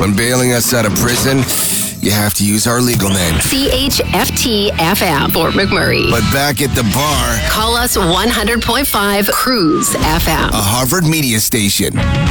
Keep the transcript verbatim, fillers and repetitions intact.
when bailing us out of prison, you have to use our legal name. C H F T F M, Fort McMurray. But back at the bar, Call us one hundred point five Cruise F M. a Harvard media station.